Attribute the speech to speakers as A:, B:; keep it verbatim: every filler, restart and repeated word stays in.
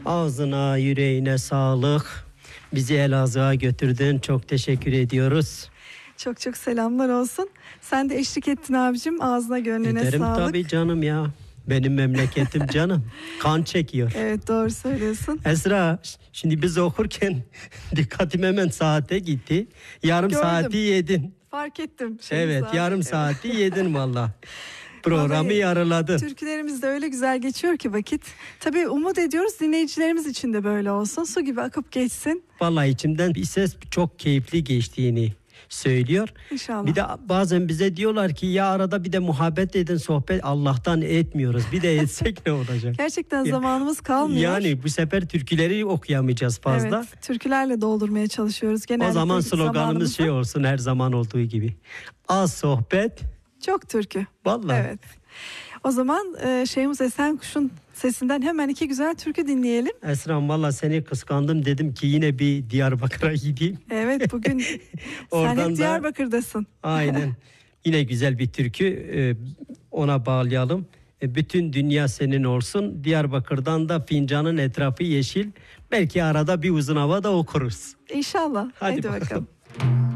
A: Ağzına, yüreğine sağlık. Bizi Elazığ'a götürdün. Çok teşekkür ediyoruz.
B: Çok çok selamlar olsun. Sen de eşlik ettin abicim. Ağzına gönlüne
A: Ederim
B: sağlık.
A: tabii canım ya. Benim memleketim canım. Kan çekiyor.
B: Evet, doğru söylüyorsun.
A: Esra, şimdi biz okurken dikkatim hemen saate gitti. Yarım
B: Gördüm.
A: saati yedin.
B: Fark ettim. Şey
A: Evet,
B: zaten.
A: yarım saati yedin valla. Programı
B: Vallahi
A: yarıladın.
B: Türkülerimiz de öyle güzel geçiyor ki vakit. Tabii umut ediyoruz dinleyicilerimiz için de böyle olsun. Su gibi akıp geçsin.
A: Vallahi içimden bir ses çok keyifli geçtiğini söylüyor.
B: İnşallah.
A: Bir de bazen bize diyorlar ki ya arada bir de muhabbet edin, sohbet. Allah'tan etmiyoruz. Bir de etsek ne olacak?
B: Gerçekten zamanımız kalmıyor.
A: Yani bu sefer türküleri okuyamayacağız fazla.
B: Evet, türkülerle doldurmaya çalışıyoruz. Genellikle
A: O zaman sloganımız
B: zamanımızda
A: şey olsun, her zaman olduğu gibi. Az sohbet.
B: çok türkü.
A: Vallahi.
B: Evet. O zaman e, Şeyhmus Esenkuş'un sesinden hemen iki güzel türkü dinleyelim.
A: Esra'm valla seni kıskandım, dedim ki yine bir Diyarbakır'a gideyim.
B: Evet, bugün sen
A: Oradan
B: hep
A: da-
B: Diyarbakır'dasın.
A: Aynen. Yine güzel bir türkü, e, ona bağlayalım. E, bütün dünya senin olsun. Diyarbakır'dan da fincanın etrafı yeşil. Belki arada bir uzun hava da okuruz.
B: İnşallah.
A: Hadi
B: Hadi,
A: bakalım.
B: bakalım.